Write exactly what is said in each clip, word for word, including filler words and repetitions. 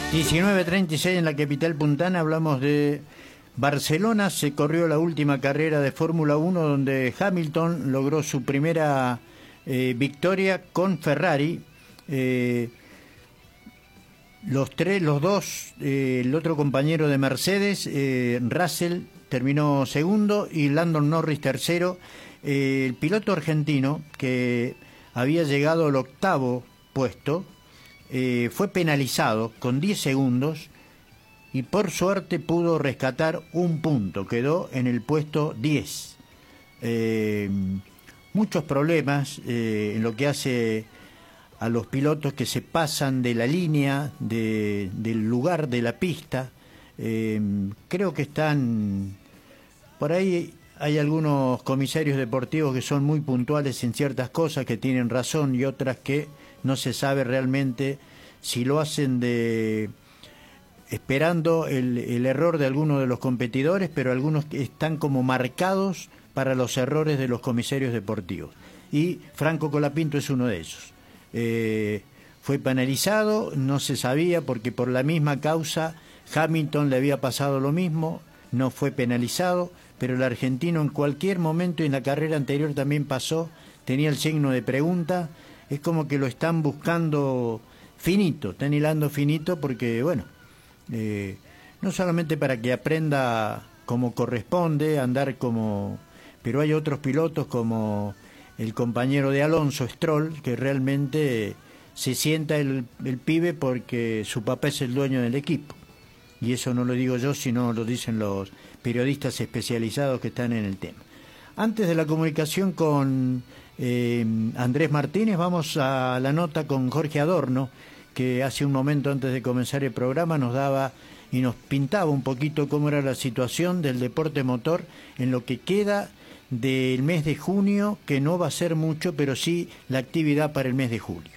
diecinueve treinta y seis en la capital puntana. Hablamos de Barcelona. Se corrió la última carrera de Fórmula uno donde Hamilton logró su primera eh, victoria con Ferrari. Eh, los tres, los dos, eh, el otro compañero de Mercedes, eh, Russell, terminó segundo y Lando Norris tercero. Eh, el piloto argentino, que había llegado al octavo puesto, eh, fue penalizado con diez segundos y por suerte pudo rescatar un punto, quedó en el puesto diez. Eh, muchos problemas eh, en lo que hace a los pilotos que se pasan de la línea, de, del lugar de la pista. Eh, creo que están por ahí. Hay algunos comisarios deportivos que son muy puntuales en ciertas cosas, que tienen razón, y otras que no se sabe realmente si lo hacen de esperando el, el error de alguno de los competidores, pero algunos están como marcados para los errores de los comisarios deportivos. Y Franco Colapinto es uno de esos. Eh, fue penalizado, no se sabía, porque por la misma causa Hamilton le había pasado lo mismo, no fue penalizado, pero el argentino en cualquier momento, y en la carrera anterior también pasó, tenía el signo de pregunta. Es como que lo están buscando finito, están hilando finito, porque bueno, eh, no solamente para que aprenda como corresponde, andar como... pero hay otros pilotos como el compañero de Alonso, Stroll, que realmente se sienta el, el pibe porque su papá es el dueño del equipo. Y eso no lo digo yo, sino lo dicen los periodistas especializados que están en el tema. Antes de la comunicación con eh, Andrés Martínez, vamos a la nota con Jorge Adorno, que hace un momento antes de comenzar el programa nos daba y nos pintaba un poquito cómo era la situación del deporte motor en lo que queda del mes de junio, que no va a ser mucho, pero sí la actividad para el mes de julio.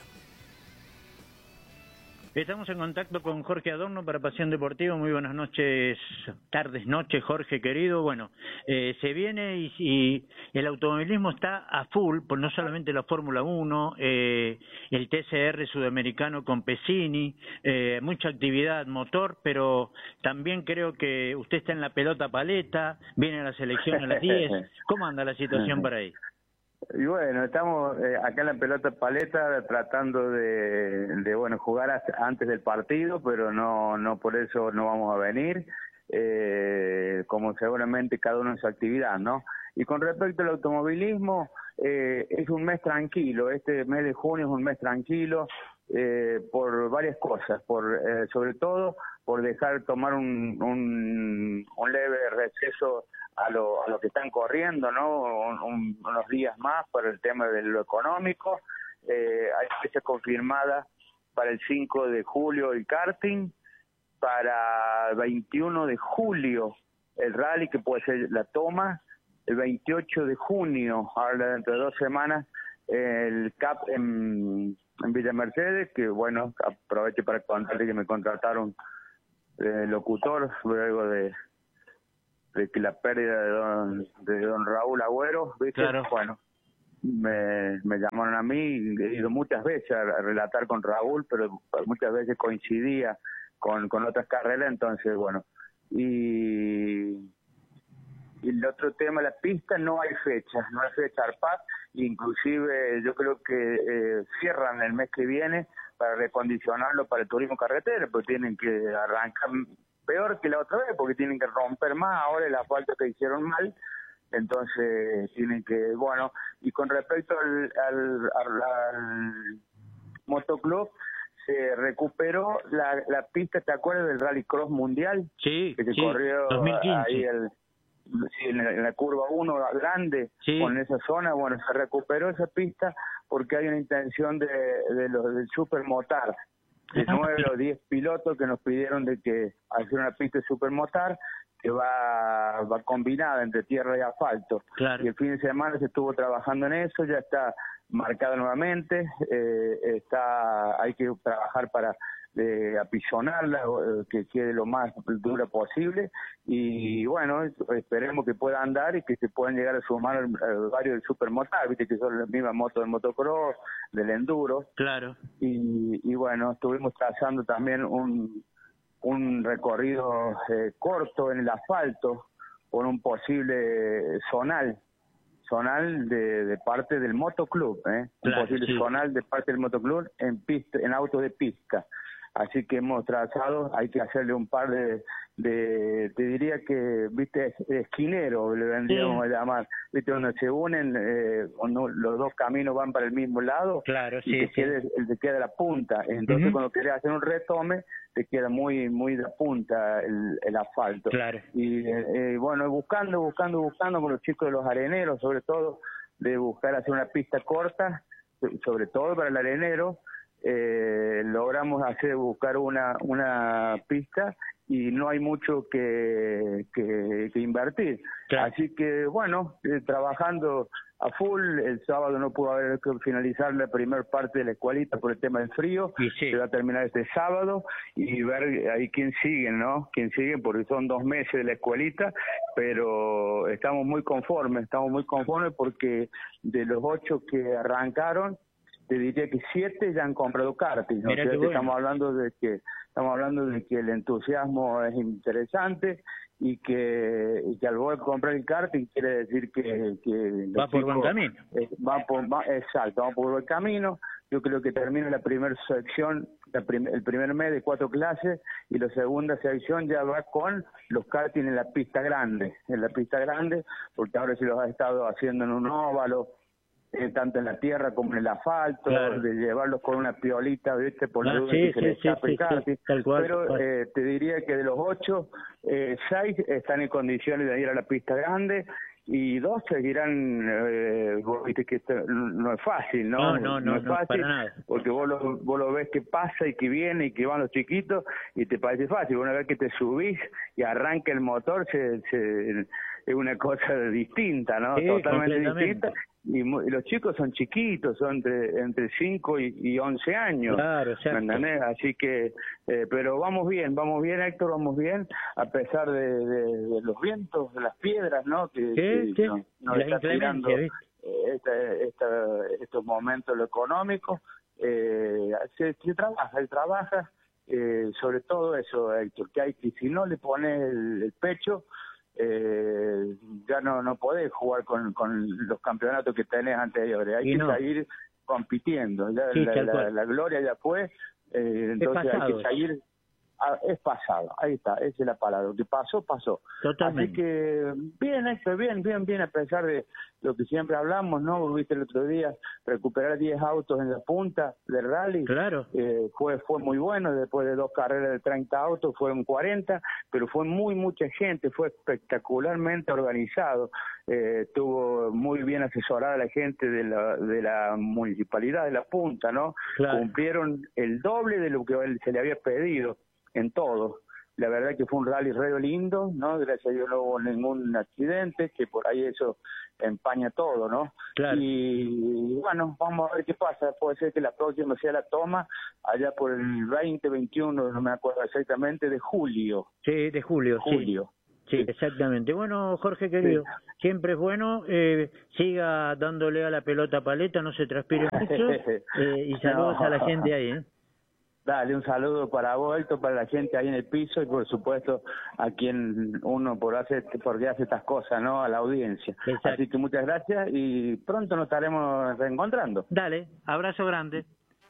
Estamos en contacto con Jorge Adorno para Pasión Deportiva. Muy buenas noches, tardes, noches, Jorge querido. Bueno, eh, se viene y, y el automovilismo está a full, pues no solamente la Fórmula uno, eh, el T C R sudamericano con Pesini, eh, mucha actividad motor, pero también creo que usted está en la pelota paleta, viene la selección a las diez. ¿Cómo anda la situación para ahí? Y bueno, estamos eh, acá en la pelota paleta tratando de, de bueno, jugar hasta antes del partido, pero no no por eso no vamos a venir, eh, como seguramente cada uno en su actividad, ¿no? Y con respecto al automovilismo, eh, es un mes tranquilo, este mes de junio es un mes tranquilo, eh, por varias cosas, por eh, sobre todo por dejar tomar un, un, un leve receso a lo, a lo que están corriendo, ¿no? Un, un, unos días más para el tema de lo económico. Eh, hay fecha confirmada para el cinco de julio el karting, para el veintiuno de julio el rally, que puede ser la toma, el veintiocho de junio, ahora dentro de dos semanas, el C A P en, en Villa Mercedes, que bueno, aprovecho para contarle que me contrataron de locutor luego de de que la pérdida de don, de don Raúl Agüero, ¿viste? Claro. Bueno, me, me llamaron a mí, he ido muchas veces a, a relatar con Raúl, pero muchas veces coincidía con, con otras carreras, entonces, bueno, y, y el otro tema, la pista, no hay fecha, no hay fecha ARPAC, inclusive yo creo que eh, cierran el mes que viene para recondicionarlo para el turismo carretera, porque tienen que arrancar peor que la otra vez, porque tienen que romper más ahora el asfalto que hicieron mal, entonces tienen que, bueno, y con respecto al, al, al, al motoclub, se recuperó la, la pista, ¿te acuerdas del Rally Cross Mundial? Sí, que se sí, corrió dos mil quince. Ahí el, sí, en, la, en la curva uno grande, sí. Con esa zona, bueno, se recuperó esa pista porque hay una intención de, de los del Supermotar, de nueve o diez pilotos que nos pidieron de que hacer una pista de supermotar que va va combinada entre tierra y asfalto. Claro. Y el fin de semana se estuvo trabajando en eso, ya está marcado nuevamente, eh, está hay que trabajar para eh, apisonarla, eh, que quede lo más dura posible, y bueno, esperemos que pueda andar y que se puedan llegar a sumar al, al varios del supermotar, viste que son las mismas motos del motocross, del enduro. Claro. Y, y bueno, estuvimos trazando también un, un recorrido eh, corto en el asfalto con un posible zonal, zonal de, de parte del motoclub, ¿eh? Claro, un posible sí. zonal de parte del motoclub en pista, en auto de pista. Así que hemos trazado, hay que hacerle un par de, de te diría que, viste, esquinero, le vendríamos Sí. a llamar, viste, donde se unen, eh, cuando los dos caminos van para el mismo lado, Claro, y sí, te, sí. quede, te queda la punta. Entonces, Ujú. cuando querés hacer un retome, te queda muy muy de punta el, el asfalto. Claro. Y eh, eh, bueno, buscando, buscando, buscando con los chicos de los areneros, sobre todo, de buscar hacer una pista corta, sobre todo para el arenero, eh, logramos hacer buscar una una pista y no hay mucho que, que, que invertir. Claro. Así que, bueno, eh, trabajando a full, el sábado no pudo haber que finalizar la primera parte de la escuelita por el tema del frío, Y sí. se va a terminar este sábado y ver ahí quién sigue, ¿no? Quién sigue, porque son dos meses de la escuelita, pero estamos muy conformes, estamos muy conformes porque de los ocho que arrancaron, te diría que siete ya han comprado karting. O Mirá sea qué que bueno. estamos hablando de que estamos hablando de que el entusiasmo es interesante y que, y que al poder comprar el karting quiere decir que, que Va los por buen chicos, camino. eh, va por, va, exacto, va por buen camino. Yo creo que termina la primera sección, la prim, el primer mes de cuatro clases, y la segunda sección ya va con los karting en la pista grande, en la pista grande, porque ahora sí los ha estado haciendo en un óvalo, Eh, tanto en la tierra como en el asfalto, Claro. de llevarlos con una piolita, ¿viste? Por la Ah, duda sí, que se sí, les sí, escape sí, el karting. sí, tal cual, Pero tal cual. eh, te diría que de los ocho, eh, seis están en condiciones de ir a la pista grande y dos seguirán, eh, vos viste que esto no es fácil, ¿no? No, no, no, es no, fácil, para nada. porque vos lo, vos lo ves que pasa y que viene y que van los chiquitos y te parece fácil. Una vez que te subís y arranca el motor, se, se, es una cosa distinta, ¿no? Sí, Totalmente completamente. distinta. Y, mu- y los chicos son chiquitos, son entre entre cinco y, y once años. Claro, ¿Me exacto. entendés? Así que, eh, pero vamos bien, vamos bien, Héctor, vamos bien, a pesar de, de, de los vientos, de las piedras, ¿no? Que, Sí, que sí, nos, nos la está tirando inclemencia, ¿viste? eh, esta, esta, estos momentos lo económico. Eh, se, se trabaja, se trabaja, eh, sobre todo eso, Héctor, que hay que si no le pones el, el pecho, eh, ya no no podés jugar con, con los campeonatos que tenés anteriores, hay Y que no. seguir compitiendo, ya Sí, la, tal la, cual. la gloria ya fue, eh, entonces hay pasado que eso. seguir, ah, es pasado, ahí está, esa es la palabra, lo que pasó, pasó. Totalmente. Así que bien, Héctor, bien, bien, bien, a pesar de lo que siempre hablamos, ¿no? Vos viste el otro día, recuperar diez autos en la punta del rally, Claro. eh, fue fue muy bueno, después de dos carreras de treinta autos, fueron cuarenta, pero fue muy mucha gente, fue espectacularmente organizado, eh, estuvo muy bien asesorada la gente de la, de la municipalidad de La Punta, ¿no? Claro. Cumplieron el doble de lo que se le había pedido en todo. La verdad que fue un rally re lindo, ¿no? Gracias a Dios no hubo ningún accidente, que por ahí eso empaña todo, ¿no? Claro. Y bueno, vamos a ver qué pasa. Puede ser que la próxima sea la toma allá por el veinte, veintiuno, no me acuerdo exactamente, de julio. Sí, de julio. Julio. Sí, sí, Sí. exactamente. Bueno, Jorge querido, Sí. siempre es bueno, eh, siga dándole a la pelota paleta, no se transpire mucho, eh, y saludos No. a la gente ahí, ¿eh? Dale, un saludo para vos, Héctor, para la gente ahí en el piso y por supuesto a quien uno por hacer, porque hace estas cosas, ¿no? A la audiencia. Exacto. Así que muchas gracias y pronto nos estaremos reencontrando. Dale, abrazo grande.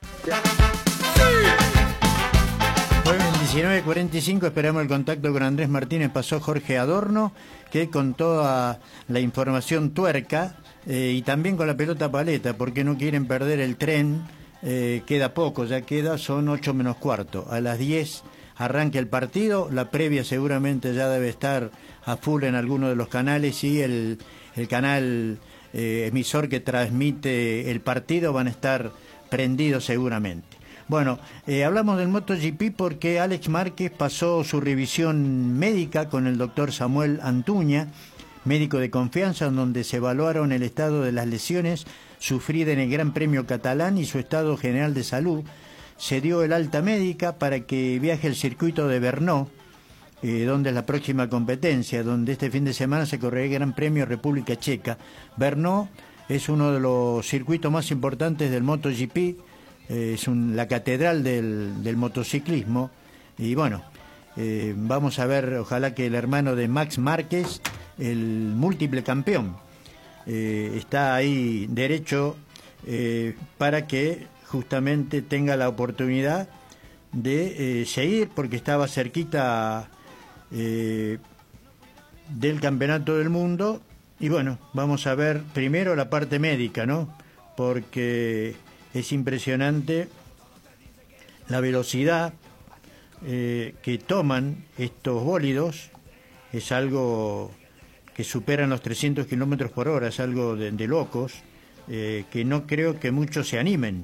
Bueno, en diecinueve cuarenta y cinco esperamos el contacto con Andrés Martínez. Pasó Jorge Adorno, que con toda la información tuerca eh, y también con la pelota paleta, porque no quieren perder el tren. Eh, queda poco, ya queda, son ocho menos cuarto. A las diez arranca el partido, la previa seguramente ya debe estar a full en alguno de los canales y el, el canal eh, emisor que transmite el partido van a estar prendidos seguramente. Bueno, eh, hablamos del MotoGP porque Alex Márquez pasó su revisión médica con el doctor Samuel Antuña, médico de confianza, en donde se evaluaron el estado de las lesiones sufridas en el Gran Premio Catalán y su estado general de salud. Se dio el alta médica para que viaje al circuito de Brno, eh, donde es la próxima competencia, donde este fin de semana se correrá el Gran Premio República Checa. Brno es uno de los circuitos más importantes del MotoGP, eh, es un, la catedral del, del motociclismo, y bueno, Eh, vamos a ver, ojalá que el hermano de Max Márquez, el múltiple campeón, eh, está ahí derecho eh, para que justamente tenga la oportunidad de eh, seguir, porque estaba cerquita eh, del campeonato del mundo. Y bueno, vamos a ver primero la parte médica, ¿no? Porque es impresionante la velocidad eh, que toman estos bólidos. Es algo que superan los trescientos kilómetros por hora, es algo de, de locos, eh, que no creo que muchos se animen,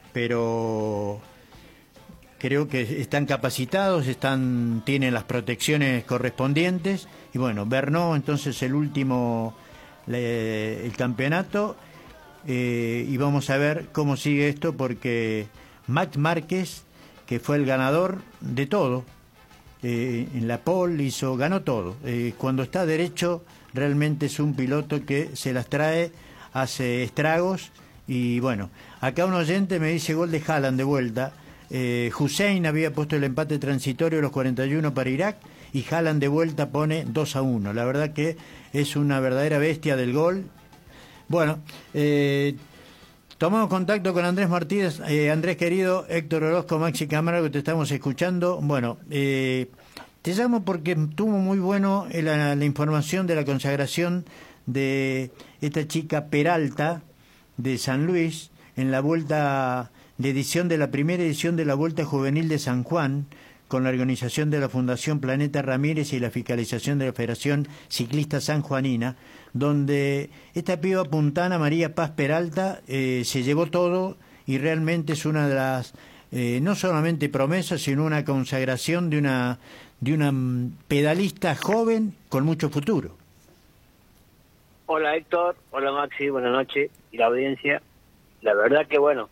pero creo que están capacitados, están tienen las protecciones correspondientes. Y bueno, Bernó entonces el último le, el campeonato, eh, y vamos a ver cómo sigue esto, porque Max Márquez, que fue el ganador de todo, eh, en la pole hizo, ganó todo. Eh, cuando está derecho realmente es un piloto que se las trae, hace estragos. Y bueno, acá un oyente me dice gol de Haaland de vuelta. Eh, Hussein había puesto el empate transitorio a los cuarenta y uno para Irak, y Haaland de vuelta pone dos a uno. La verdad que es una verdadera bestia del gol. Bueno, eh, tomamos contacto con Andrés Martínez. Eh, Andrés querido, Héctor Orozco, Maxi Camargo, que te estamos escuchando. Bueno, eh, te llamo porque estuvo muy bueno la, la información de la consagración de esta chica Peralta de San Luis en la vuelta de edición de la primera edición de la Vuelta Juvenil de San Juan, con la organización de la Fundación Planeta Ramírez y la fiscalización de la Federación Ciclista Sanjuanina, donde esta piba puntana, María Paz Peralta, eh, se llevó todo, y realmente es una de las, eh, no solamente promesas, sino una consagración de una, de una pedalista joven con mucho futuro. Hola Héctor, hola Maxi, buenas noches, y la audiencia. La verdad que bueno,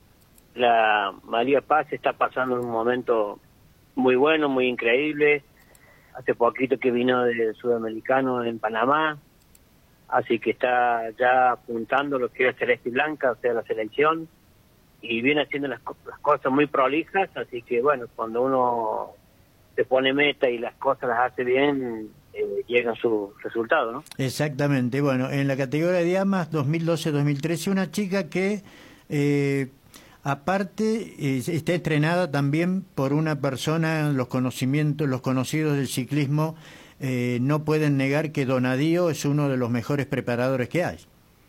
la María Paz está pasando un momento muy bueno, muy increíble. Hace poquito que vino del Sudamericano en Panamá, así que está ya apuntando lo que es Celeste y Blanca, o sea, la selección, y viene haciendo las, las cosas muy prolijas. Así que bueno, cuando uno se pone meta y las cosas las hace bien, eh, llegan sus resultados, ¿no? Exactamente. Bueno, en la categoría de Damas dos mil doce dos mil trece, una chica que eh, aparte eh, está entrenada también por una persona. Los conocimientos, los conocidos del ciclismo eh, no pueden negar que Donadío es uno de los mejores preparadores que hay.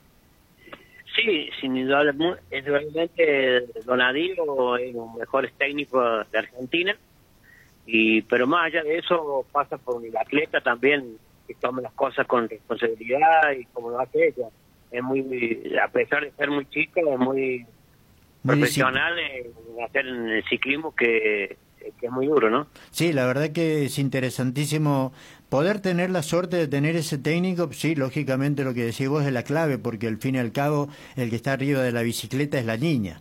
Sí, sin indudablemente, indudablemente Donadío es uno de los mejores técnicos de Argentina. Y pero más allá de eso, pasa por el atleta también, que tome las cosas con responsabilidad, y como lo hace ella. Es muy, muy a pesar de ser muy chica, es muy, muy profesional en hacer en el ciclismo, que, que es muy duro, ¿no? Sí, la verdad que es interesantísimo poder tener la suerte de tener ese técnico. Sí, lógicamente lo que decís vos es la clave, porque al fin y al cabo el que está arriba de la bicicleta es la niña.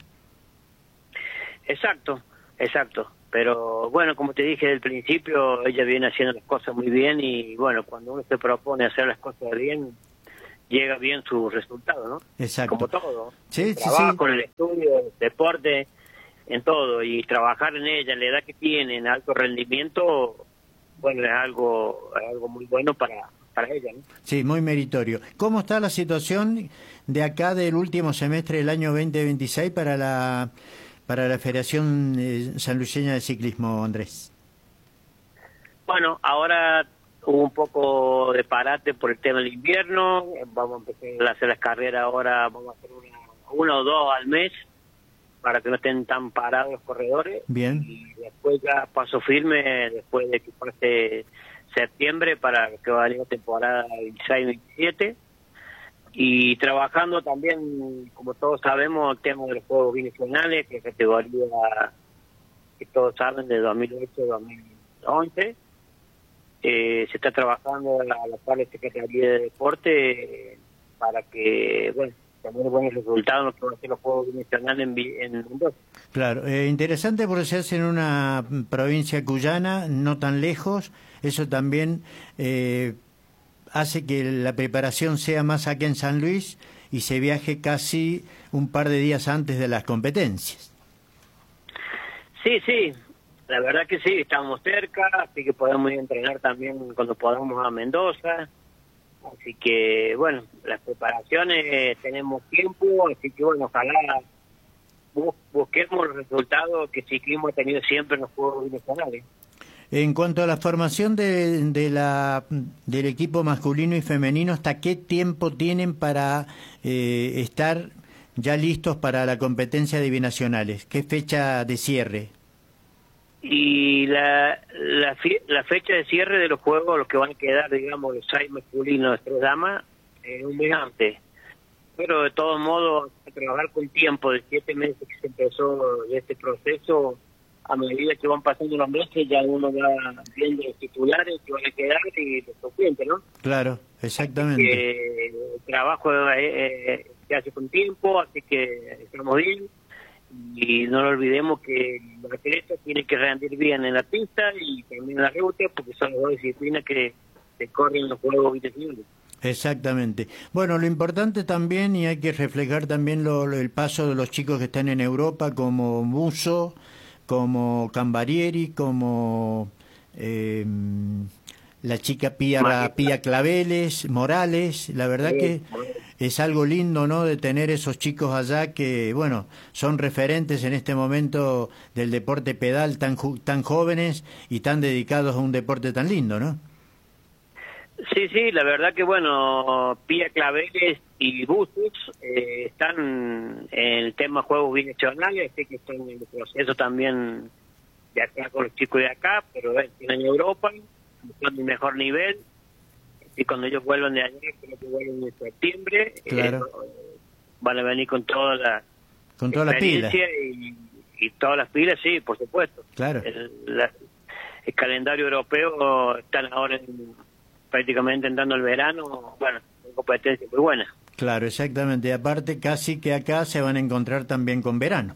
Exacto, exacto. Pero bueno, como te dije al principio, ella viene haciendo las cosas muy bien, y bueno, cuando uno se propone hacer las cosas bien, llega bien su resultado, ¿no? Exacto. Como todo. Sí, el sí, trabajo, sí. con el estudio, el deporte, en todo, y trabajar en ella, en la edad que tiene, en alto rendimiento, bueno, es algo, es algo muy bueno para, para ella, ¿no? Sí, muy meritorio. ¿Cómo está la situación de acá del último semestre del año veinte veintiséis para la para la Federación eh, Sanluiseña de Ciclismo, Andrés? Bueno, ahora hubo un poco de parate por el tema del invierno. Vamos a empezar a hacer las carreras ahora, vamos a hacer una, una o dos al mes, para que no estén tan parados los corredores. Bien. Y después ya paso firme, después de que pase septiembre, para que va a venir la temporada veintiséis veintisiete. Y trabajando también, como todos sabemos, el tema de los Juegos Binacionales, que es categoría que todos saben, de dos mil ocho a dos mil once. Eh, se está trabajando a la, la par de Secretaría de Deporte, eh, para que, bueno, tener buenos resultados, no que van a ser los Juegos Binacionales en, en Mendoza. Claro, eh, interesante porque se hace en una provincia cuyana, no tan lejos. Eso también eh, hace que la preparación sea más aquí en San Luis, y se viaje casi un par de días antes de las competencias. Sí, sí, La verdad que sí, estamos cerca, así que podemos ir a entrenar también cuando podamos a Mendoza. Así que, bueno, las preparaciones, eh, tenemos tiempo, así que, bueno, ojalá bus busquemos los resultados que Ciclismo ha tenido siempre en los Juegos Binacionales. En cuanto a la formación de, de la, del equipo masculino y femenino, ¿hasta qué tiempo tienen para eh, estar ya listos para la competencia de binacionales? ¿Qué fecha de cierre? Y la, la, la fecha de cierre de los juegos, los que van a quedar, digamos, los seis masculinos de tres damas, es un mes antes. Pero de todos modos, a trabajar con tiempo de siete meses que se empezó este proceso, a medida que van pasando los meses, ya uno va viendo los titulares que van a quedar y los suplentes, ¿no? Claro, exactamente. Que el trabajo eh, eh, se hace con tiempo, así que estamos bien. Y no lo olvidemos que los atletas tienen que rendir bien en la pista y también en la ruta, porque son las dos disciplinas que se corren en los Juegos Binacionales. Exactamente. Bueno, lo importante también, y hay que reflejar también lo, lo, el paso de los chicos que están en Europa, como Musso, como Cambarieri, como eh, la chica Pía, Pía Claveles, Morales. La verdad que es algo lindo, ¿no?, de tener esos chicos allá que, bueno, son referentes en este momento del deporte pedal, tan, tan jóvenes y tan dedicados a un deporte tan lindo, ¿no? Sí, sí, la verdad que, bueno, Pía Claveles y Bustos eh, están en el tema Juegos Binacionales, así que están en el proceso también de acá con los chicos de acá, pero eh, están en Europa, están en mejor nivel, y cuando ellos vuelvan de allá, creo que vuelven en septiembre, claro. eh, van a venir con toda la con todas las pilas. Y, y todas las pilas, sí, por supuesto. Claro. El, la, el calendario europeo están ahora en... prácticamente entrando el verano, bueno, una competencia muy buena. Claro, exactamente. Y aparte, casi que acá se van a encontrar también con verano.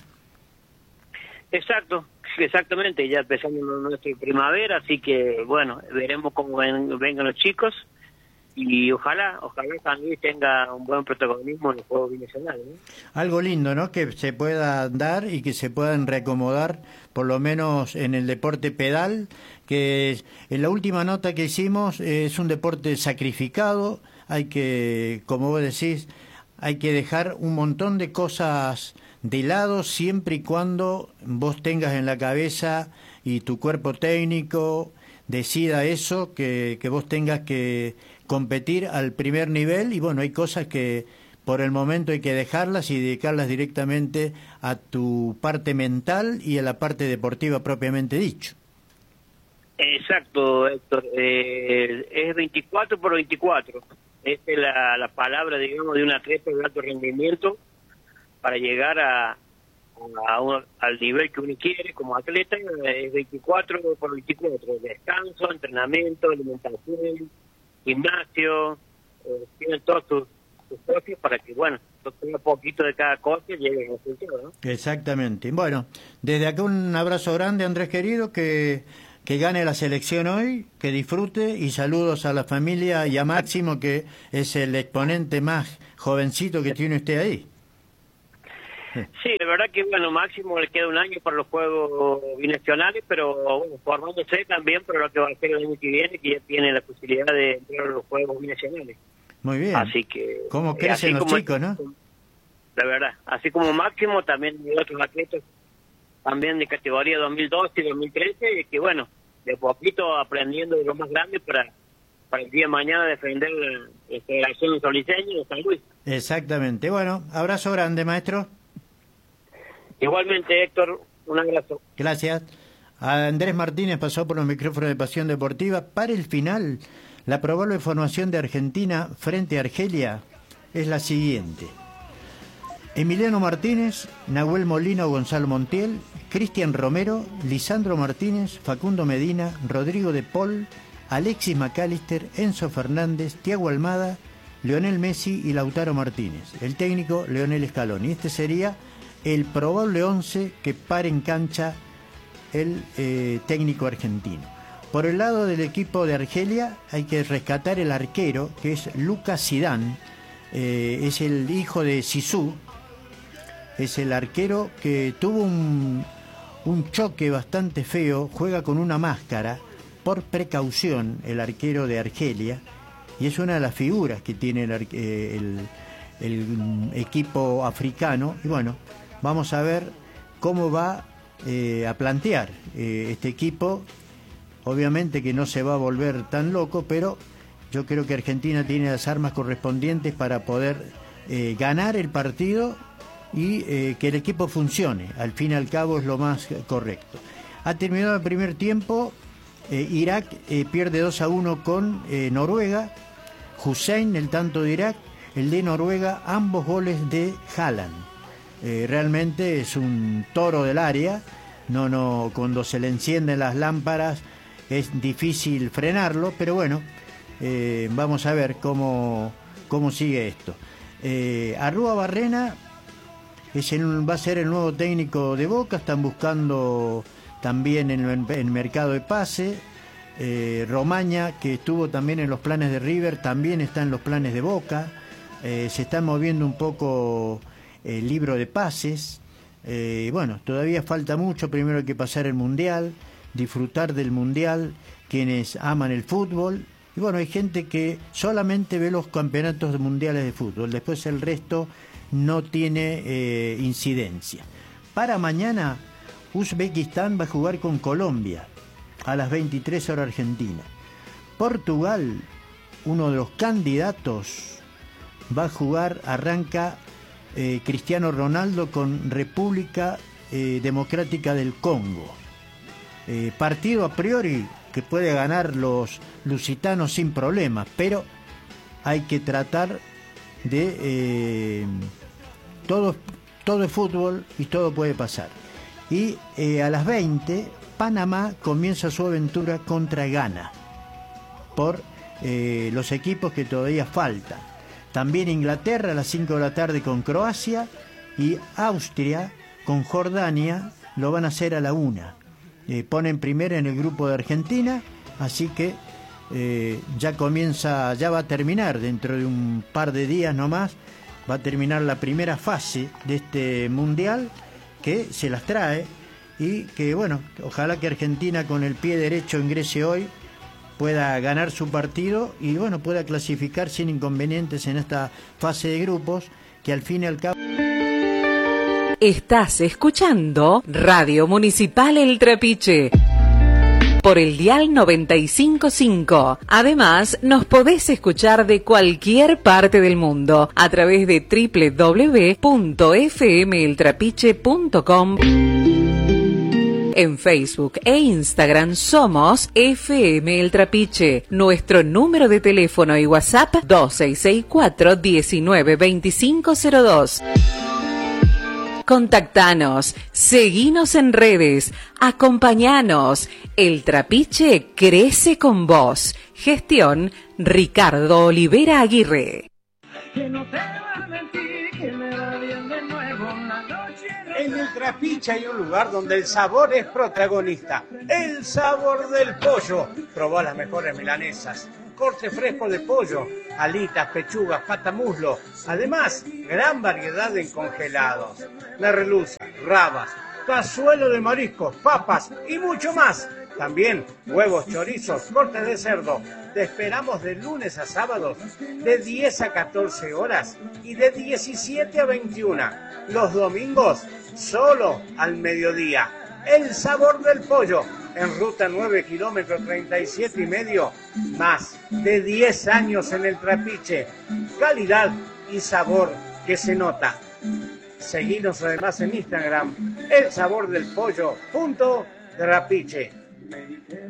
Exacto, exactamente. Ya empezamos nuestra primavera, así que, bueno, veremos cómo ven, vengan los chicos y ojalá, ojalá San Luis tenga un buen protagonismo en los Juegos Binacionales, ¿no? Algo lindo, ¿no?, que se pueda dar y que se puedan reacomodar, por lo menos en el deporte pedal, que en la última nota que hicimos es un deporte sacrificado, hay que, como vos decís, hay que dejar un montón de cosas de lado siempre y cuando vos tengas en la cabeza y tu cuerpo técnico decida eso, que, que vos tengas que competir al primer nivel. Y bueno, hay cosas que por el momento hay que dejarlas y dedicarlas directamente a tu parte mental y a la parte deportiva propiamente dicho. Exacto, Héctor. Eh, es veinticuatro por veinticuatro. Esta es la, la palabra, digamos, de un atleta de alto rendimiento para llegar a, a un, al nivel que uno quiere como atleta. Es veinticuatro por veinticuatro. Descanso, entrenamiento, alimentación, gimnasio, eh, tienen todos sus, sus socios para que, bueno, tenga poquito de cada cosa y llegue al resultado, ¿no? Exactamente. Bueno, desde acá un abrazo grande, Andrés querido, que... que gane la selección hoy, que disfrute, y saludos a la familia y a Máximo, que es el exponente más jovencito que tiene usted ahí. Sí, la verdad que, bueno, Máximo le queda un año para los Juegos Binacionales, pero bueno, formándose también para lo que va a ser el año que viene, que ya tiene la posibilidad de entrar a los Juegos Binacionales. Muy bien. Así que... ¿Cómo crecen los como, chicos, no? La verdad, así como Máximo, también hay otros atletas también de categoría dos mil doce y dos mil trece, que bueno, de poquito aprendiendo de lo más grande para, para el día de mañana defender la Federación Soliseña de San Luis. Exactamente. Bueno, abrazo grande, maestro. Igualmente, Héctor, un abrazo. Gracias. Andrés Martínez pasó por los micrófonos de Pasión Deportiva. Para el final, la probable formación de Argentina frente a Argelia es la siguiente: Emiliano Martínez, Nahuel Molina o Gonzalo Montiel, Cristian Romero, Lisandro Martínez, Facundo Medina, Rodrigo de Paul, Alexis McAllister, Enzo Fernández, Thiago Almada, Lionel Messi y Lautaro Martínez. El técnico, Leonel Scaloni. Este sería el probable once que pare en cancha el eh, técnico argentino. Por el lado del equipo de Argelia hay que rescatar el arquero, que es Lucas Zidane, eh, es el hijo de Zizou. Es el arquero que tuvo un, un choque bastante feo, juega con una máscara, por precaución, el arquero de Argelia, y es una de las figuras que tiene el, el, el equipo africano, y bueno, vamos a ver cómo va eh, a plantear eh, este equipo. Obviamente que no se va a volver tan loco, pero yo creo que Argentina tiene las armas correspondientes para poder eh, ganar el partido y eh, que el equipo funcione. Al fin y al cabo es lo más correcto. Ha terminado el primer tiempo, eh, Irak eh, pierde dos a uno con eh, Noruega. Hussein, el tanto de Irak, el de Noruega, ambos goles de Haaland. Eh, realmente es un toro del área. No, no, cuando se le encienden las lámparas es difícil frenarlo, pero bueno, eh, vamos a ver cómo, cómo sigue esto. Eh, Arrua Barrena es el, va a ser el nuevo técnico de Boca, están buscando también en el, en el mercado de pase. Eh, Romaña, que estuvo también en los planes de River, también está en los planes de Boca. Eh, se está moviendo un poco el libro de pases. Eh, bueno, todavía falta mucho, primero hay que pasar el Mundial, disfrutar del Mundial, quienes aman el fútbol, y bueno, hay gente que solamente ve los campeonatos mundiales de fútbol, después el resto no tiene eh, incidencia. Para mañana, Uzbekistán va a jugar con Colombia, a las veintitrés horas Argentina. Portugal, uno de los candidatos, va a jugar, arranca eh, Cristiano Ronaldo con República eh, Democrática del Congo. Eh, partido a priori que puede ganar los lusitanos sin problemas, pero hay que tratar de eh, todo, todo es fútbol y todo puede pasar. Y eh, a las veinte Panamá comienza su aventura contra Ghana por eh, los equipos que todavía faltan. También Inglaterra a las cinco de la tarde con Croacia, y Austria con Jordania lo van a hacer a la una. Eh, ponen primera en el grupo de Argentina, así que eh, ya comienza, ya va a terminar dentro de un par de días nomás, va a terminar la primera fase de este mundial que se las trae, y que bueno, ojalá que Argentina con el pie derecho ingrese hoy, pueda ganar su partido y bueno, pueda clasificar sin inconvenientes en esta fase de grupos, que al fin y al cabo... Estás escuchando Radio Municipal El Trapiche por el dial noventa y cinco punto cinco. Además, nos podés escuchar de cualquier parte del mundo a través de doble u doble u doble u punto f m el trapiche punto com. En Facebook e Instagram somos F M El Trapiche. Nuestro número de teléfono y WhatsApp dos seis seis cuatro, diecinueve, veinticinco cero dos. Contactanos, seguinos en redes, acompañanos. El Trapiche crece con vos. Gestión Ricardo Olivera Aguirre. Que no te va a mentir, que me va bien de nuevo una noche. En el Trapiche hay un lugar donde el sabor es protagonista. El sabor del pollo. Probá las mejores milanesas, corte fresco de pollo, alitas, pechugas, patamuslo. Además, gran variedad en congelados. Merluza, rabas, cazuelo de mariscos, papas y mucho más. También huevos, chorizos, cortes de cerdo. Te esperamos de lunes a sábados de diez a catorce horas y de diecisiete a veintiuna. Los domingos solo al mediodía. El sabor del pollo. En ruta nueve, kilómetro treinta y siete y medio. Más de diez años en el Trapiche. Calidad y sabor que se nota. Seguinos además en Instagram, el sabor del pollo punto trapiche.